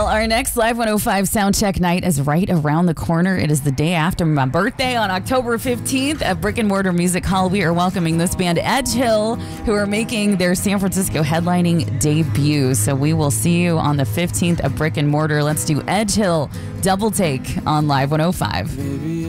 our next Live 105 Soundcheck night is right around the corner. It is the day after my birthday on October 15th at Brick and Mortar Music Hall. We are welcoming this band Edge Hill, who are making their San Francisco headlining debut. So we will see you on the 15th at Brick and Mortar. Let's do Edge Hill Double Take on Live 105.